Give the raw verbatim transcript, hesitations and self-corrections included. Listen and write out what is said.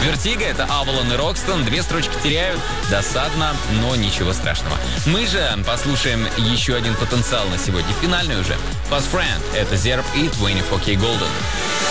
Vertigo — это Avalon и Roxton. Две строчки теряют. Досадно, но ничего страшного. Мы же послушаем еще один потенциал на сегодня. Финальный уже. Fast Friend — это Zerb и двадцать четыре кей Golden.